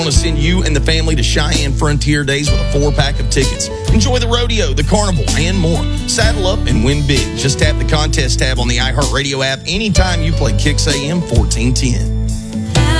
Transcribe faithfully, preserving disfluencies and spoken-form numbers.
want to send you and the family to Cheyenne Frontier Days with a four-pack of tickets. Enjoy the rodeo, the carnival, and more. Saddle up and win big. Just tap the contest tab on the iHeartRadio app anytime you play Kicks A M fourteen ten.